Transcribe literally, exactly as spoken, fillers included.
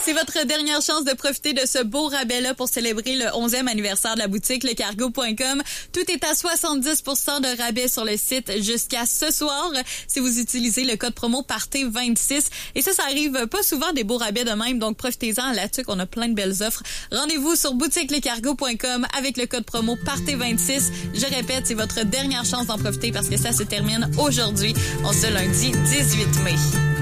C'est votre dernière chance de profiter de ce beau rabais-là pour célébrer le onzième anniversaire de la boutique le cargo point com. Tout est à soixante-dix pour cent de rabais sur le site jusqu'à ce soir si vous utilisez le code promo Party vingt-six. Et ça, ça arrive pas souvent des beaux rabais de même, donc profitez-en à la tuque, on a plein de belles offres. Rendez-vous sur boutique le cargo point com avec le code promo Party vingt-six. Je répète, c'est votre dernière chance d'en profiter parce que ça se termine aujourd'hui, en ce lundi dix-huit mai.